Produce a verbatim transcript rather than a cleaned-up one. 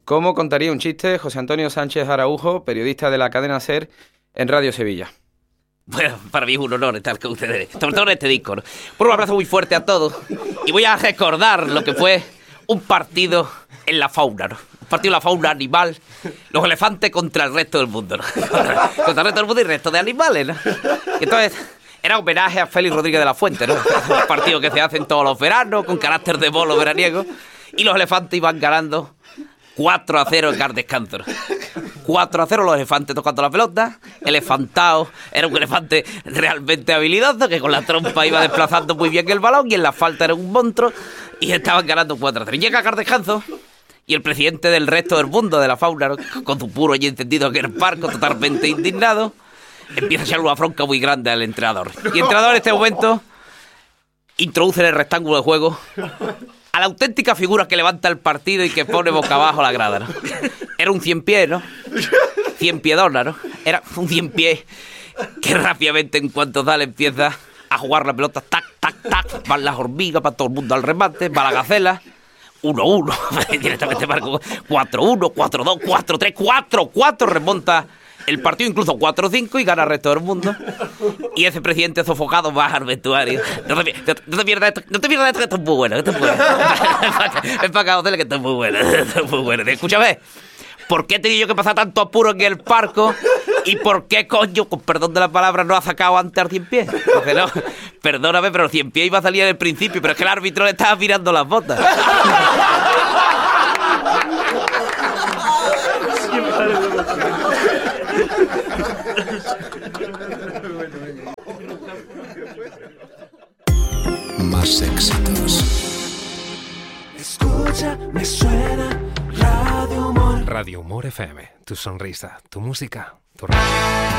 ¿Cómo contaría un chiste José Antonio Sánchez Araujo, periodista de la cadena SER en Radio Sevilla? Bueno, para mí es un honor estar con ustedes, sobre todo en este disco, ¿no? Por un abrazo muy fuerte a todos. Y voy a recordar lo que fue un partido en la fauna, ¿no? Un partido en la fauna animal, los elefantes contra el resto del mundo, ¿no? Contra el resto del mundo y el resto de animales, ¿no? Y entonces era homenaje a Félix Rodríguez de la Fuente, ¿no? Un partido que se hacen todos los veranos, con carácter de bolo veraniego. Y los elefantes iban ganando cuatro a cero en cada descanso, ¿no? cuatro a cero los elefantes tocando la pelota. Elefantao era un elefante realmente habilidoso que con la trompa iba desplazando muy bien el balón y en la falta era un monstruo y estaban ganando cuatro a cero. Llega cada descanso y el presidente del resto del mundo de la fauna, ¿no? Con su puro y encendido que el parco, totalmente indignado, empieza a echarle una bronca muy grande al entrenador. Y el entrenador en este momento introduce en el rectángulo de juego a la auténtica figura que levanta el partido y que pone boca abajo la grada, ¿no? Era un cien pies, ¿no? Cien piedona, ¿no? Era un cien pies que rápidamente, en cuanto tal, empieza a jugar la pelota, tac, tac, tac, van las hormigas, para todo el mundo al remate, va la gacela, uno uno, directamente marco cuatro uno, cuatro dos, cuatro tres, cuatro cuatro, remonta el partido incluso cuatro cinco y gana el resto del mundo. Y ese presidente sofocado baja al vestuario. No te, no, no te pierdas esto, no te pierdas esto, que esto es muy bueno, esto es muy bueno. Ven para acá, Hotel, que esto es muy bueno, esto es muy bueno. Escúchame, ¿por qué he tenido yo que pasar tanto apuro en el parco? ¿Y por qué, coño, con perdón de la palabra, no ha sacado antes al cien pies? Porque no, perdóname, pero el cien pies iba a salir en el principio, pero es que el árbitro le estaba mirando las botas. Más éxitos. Escucha, me suena Radio Humor. Radio Humor F M. Tu sonrisa, tu música, tu radio.